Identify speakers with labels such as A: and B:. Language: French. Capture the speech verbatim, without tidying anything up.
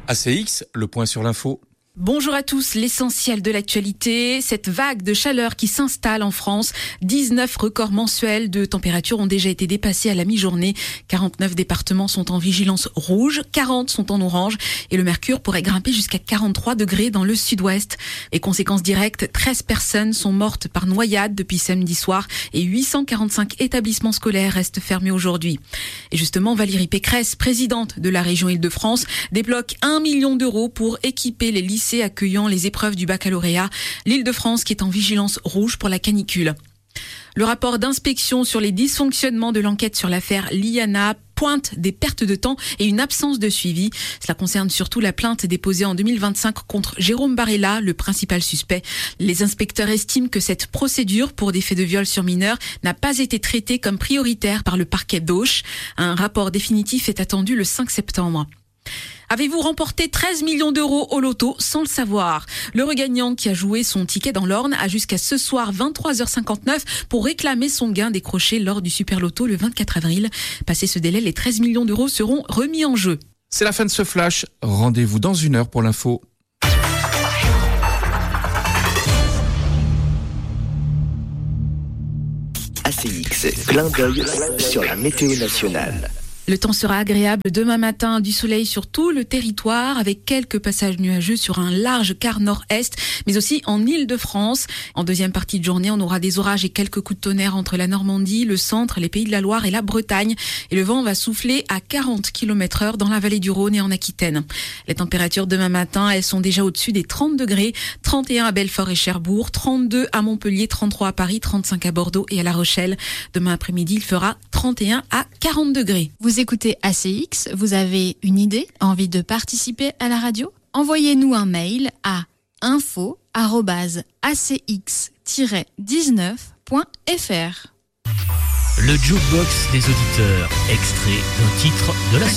A: A C X, le point sur l'info.
B: Bonjour à tous, l'essentiel de l'actualité, cette vague de chaleur qui s'installe en France. dix-neuf records mensuels de température ont déjà été dépassés à la mi-journée. quarante-neuf départements sont en vigilance rouge, quarante sont en orange et le mercure pourrait grimper jusqu'à quarante-trois degrés dans le sud-ouest. Et conséquences directes, treize personnes sont mortes par noyade depuis samedi soir et huit cent quarante-cinq établissements scolaires restent fermés aujourd'hui. Et justement, Valérie Pécresse, présidente de la région Île-de-France, débloque un million d'euros pour équiper les lycées accueillant les épreuves du baccalauréat. L'Île-de-France qui est en vigilance rouge pour la canicule. Le rapport d'inspection sur les dysfonctionnements de l'enquête sur l'affaire Liana pointe des pertes de temps et une absence de suivi. Cela concerne surtout la plainte déposée en deux mille vingt-cinq contre Jérôme Barella, le principal suspect. Les inspecteurs estiment que cette procédure pour des faits de viol sur mineurs n'a pas été traitée comme prioritaire par le parquet d'Auch. Un rapport définitif est attendu le cinq septembre. Avez-vous remporté treize millions d'euros au loto sans le savoir? Le regagnant qui a joué son ticket dans l'Orne a jusqu'à ce soir vingt-trois heures cinquante-neuf pour réclamer son gain décroché lors du Super Loto le vingt-quatre avril. Passé ce délai, les treize millions d'euros seront remis en jeu.
A: C'est la fin de ce flash. Rendez-vous dans une heure pour l'info.
C: A C X, clin d'œil sur la météo nationale.
B: Le temps sera agréable demain matin, du soleil sur tout le territoire avec quelques passages nuageux sur un large quart nord-est, mais aussi en Île-de-France. En deuxième partie de journée, on aura des orages et quelques coups de tonnerre entre la Normandie, le centre, les Pays de la Loire et la Bretagne. Et le vent va souffler à quarante kilomètres heure dans la vallée du Rhône et en Aquitaine. Les températures demain matin, elles sont déjà au-dessus des trente degrés, trente et un à Belfort et Cherbourg, trente-deux à Montpellier, trente-trois à Paris, trente-cinq à Bordeaux et à La Rochelle. Demain après-midi, il fera trente et un à quarante degrés.
D: Vous écoutez A C X, vous avez une idée, envie de participer à la radio? Envoyez-nous un mail à info arobase a c x tiret dix-neuf point f r.
E: Le jukebox des auditeurs, extrait d'un titre de la